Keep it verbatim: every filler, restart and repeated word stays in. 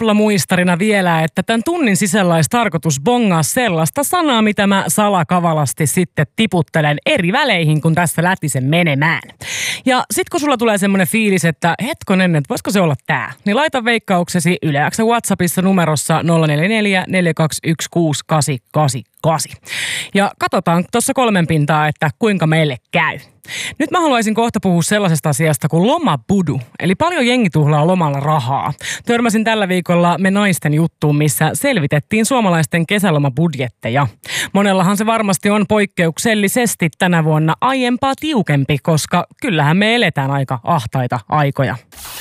tuplamuistarina vielä, että tämän tunnin sisällä olisi tarkoitus bongaa sellaista sanaa, mitä mä salakavalasti sitten tiputtelen eri väleihin, kun tässä lähtisen menemään. Ja sit kun sulla tulee semmoinen fiilis, että hetkonen, että voisiko se olla tää, niin laita veikkauksesi Yle X:n WhatsAppissa numerossa nolla neljä neljä neljä kaksi yksi kuusi kahdeksan kahdeksan kahdeksan. Ja katsotaan tuossa kolmen pintaa, että kuinka meille käy. Nyt mä haluaisin kohta puhua sellaisesta asiasta kuin lomabudu, eli paljon jengi tuhlaa lomalla rahaa. Törmäsin tällä viikolla Me Naisten juttuun, missä selvitettiin suomalaisten kesälomabudjetteja. Monellahan se varmasti on poikkeuksellisesti tänä vuonna aiempaa tiukempi, koska kyllähän me eletään aika ahtaita aikoja.